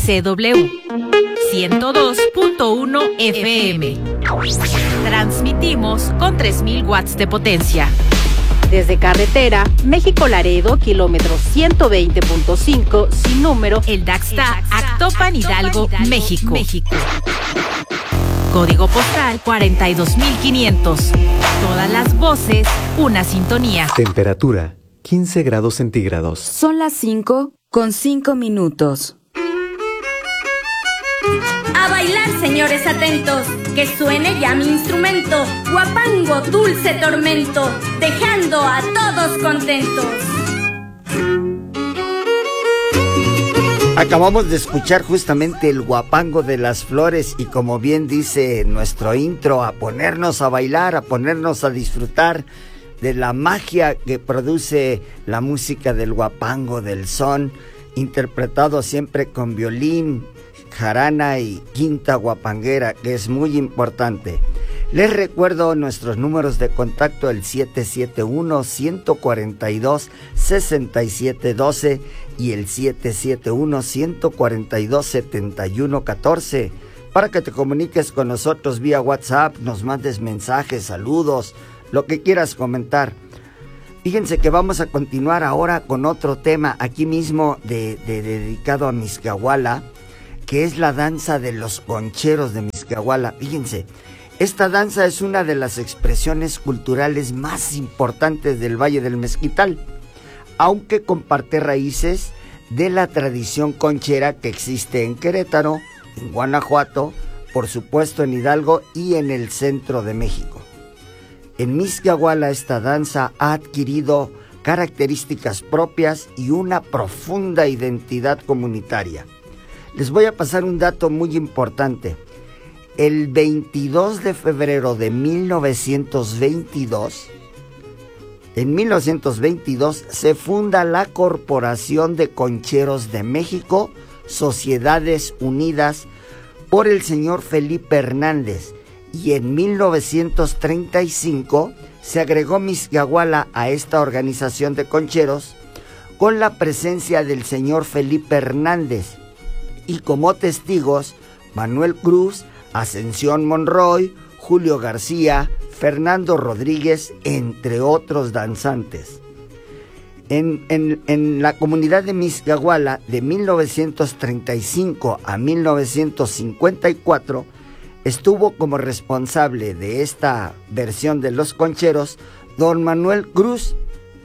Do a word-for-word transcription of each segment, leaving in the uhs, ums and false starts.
C W ciento dos punto uno F M. Transmitimos con tres mil watts de potencia. Desde carretera, México-Laredo, kilómetro ciento veinte punto cinco, sin número, El Daxta, Actopan, Hidalgo, México. México. Código postal cuarenta y dos mil quinientos. Todas las voces, una sintonía. Temperatura quince grados centígrados. Son las cinco con cinco minutos. A bailar, señores atentos, que suene ya mi instrumento, guapango, dulce tormento, dejando a todos contentos. Acabamos de escuchar justamente el guapango de las flores y, como bien dice nuestro intro, a ponernos a bailar, a ponernos a disfrutar de la magia que produce la música del guapango, del son, interpretado siempre con violín, jarana y quinta guapanguera, que es muy importante. Les recuerdo nuestros números de contacto: el siete siete uno, uno cuatro dos, seis siete uno dos y el siete siete uno, uno cuatro dos, siete uno uno cuatro, para que te comuniques con nosotros vía WhatsApp, nos mandes mensajes, saludos, lo que quieras comentar. Fíjense que vamos a continuar ahora con otro tema aquí mismo de, de, dedicado a Mixquiahuala, que es la danza de los concheros de Mixquiahuala. Fíjense, esta danza es una de las expresiones culturales más importantes del Valle del Mezquital, aunque comparte raíces de la tradición conchera que existe en Querétaro, en Guanajuato, por supuesto en Hidalgo y en el centro de México. En Mixquiahuala esta danza ha adquirido características propias y una profunda identidad comunitaria. Les voy a pasar un dato muy importante. El veintidós de febrero de mil novecientos veintidós, en mil novecientos veintidós se funda la Corporación de Concheros de México, Sociedades Unidas, por el señor Felipe Hernández, y en mil novecientos treinta y cinco se agregó Mixquiahuala a esta organización de concheros con la presencia del señor Felipe Hernández, y como testigos Manuel Cruz, Ascensión Monroy, Julio García, Fernando Rodríguez, entre otros danzantes. En, en, en la comunidad de Mixquiahuala, de mil novecientos treinta y cinco a mil novecientos cincuenta y cuatro, estuvo como responsable de esta versión de los concheros don Manuel Cruz,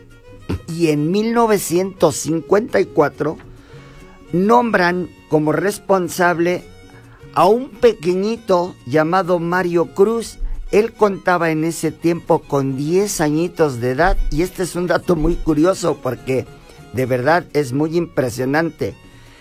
y en mil novecientos cincuenta y cuatro nombran como responsable a un pequeñito llamado Mario Cruz. Él contaba en ese tiempo con diez añitos de edad, y este es un dato muy curioso porque de verdad es muy impresionante.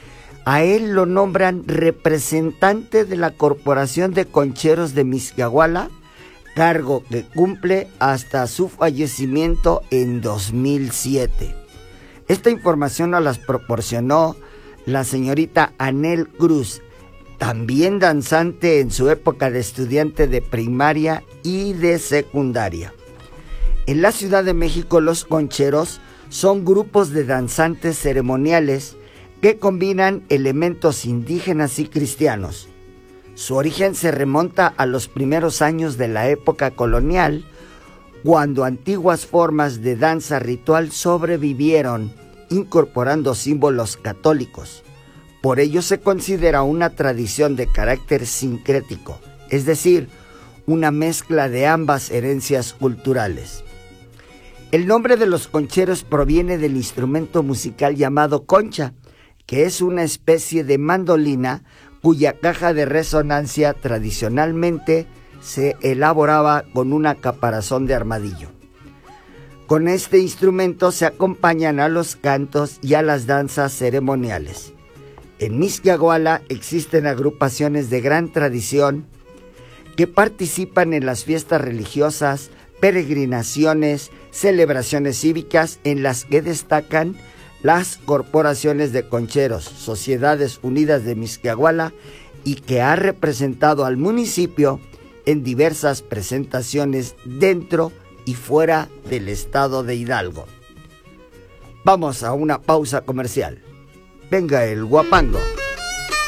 A él lo nombran representante de la Corporación de Concheros de Mixquiahuala, cargo que cumple hasta su fallecimiento en dos mil siete. Esta información nos la proporcionó la señorita Anel Cruz, también danzante en su época de estudiante de primaria y de secundaria. En la Ciudad de México, los concheros son grupos de danzantes ceremoniales que combinan elementos indígenas y cristianos. Su origen se remonta a los primeros años de la época colonial, cuando antiguas formas de danza ritual sobrevivieron, incorporando símbolos católicos. Por ello se considera una tradición de carácter sincrético, es decir, una mezcla de ambas herencias culturales. El nombre de los concheros proviene del instrumento musical llamado concha, que es una especie de mandolina cuya caja de resonancia tradicionalmente se elaboraba con una caparazón de armadillo. Con este instrumento se acompañan a los cantos y a las danzas ceremoniales. En Mixquiahuala existen agrupaciones de gran tradición que participan en las fiestas religiosas, peregrinaciones, celebraciones cívicas, en las que destacan las corporaciones de concheros, Sociedades Unidas de Mixquiahuala, y que ha representado al municipio en diversas presentaciones dentro y fuera del estado de Hidalgo. Vamos a una pausa comercial. Venga el guapango.